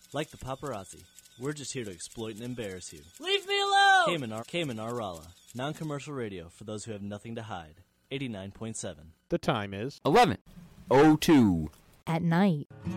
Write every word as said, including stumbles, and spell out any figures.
Like the paparazzi, we're just here to exploit and embarrass you. Leave me alone! Cayman, Ar- Cayman Arala, non-commercial radio for those who have nothing to hide. eighty-nine point seven. The time is eleven oh two at night.